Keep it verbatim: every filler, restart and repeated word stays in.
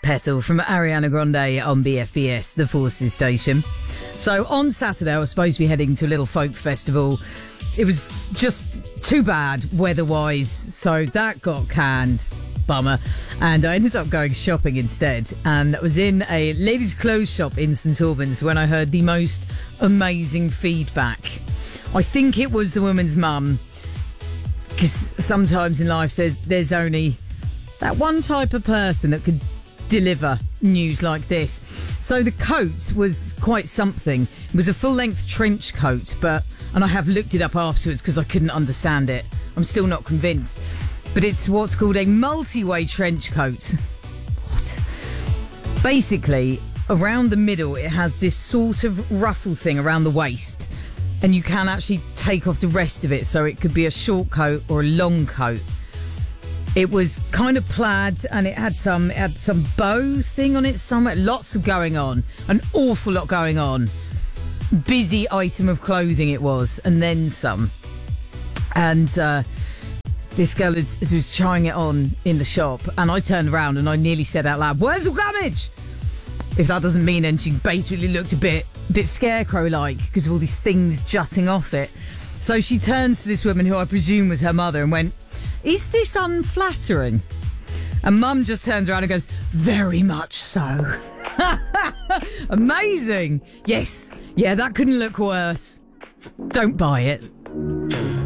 Petal from Ariana Grande on B F B S, the Forces station. So on Saturday, I was supposed to be heading to a little folk festival. It was just too bad weather-wise, so that got canned. Bummer. And I ended up going shopping instead. And I was in a ladies' clothes shop in St Albans when I heard the most amazing feedback. I think it was the woman's mum, because sometimes in life there's, there's only that one type of person that could deliver news like this. So the coat was quite something. It was a full-length trench coat, but and I have looked it up afterwards because I couldn't understand it. I'm still not convinced. But it's what's called a multi-way trench coat. What? Basically, around the middle, it has this sort of ruffle thing around the waist, and you can actually take off the rest of it, so it could be a short coat or a long coat. It was kind of plaid, and it had some it had some bow thing on it somewhere. Lots of going on, an awful lot going on. Busy item of clothing it was, and then some. And uh, this girl was, was trying it on in the shop, and I turned around and I nearly said out loud, "Where's the damage?" If that doesn't mean anything, basically looked a bit, bit scarecrow-like because of all these things jutting off it. So she turns to this woman, who I presume was her mother, and went, "Is this unflattering?" And Mum just turns around and goes, "Very much so." Amazing. Yes. Yeah, that couldn't look worse. Don't buy it.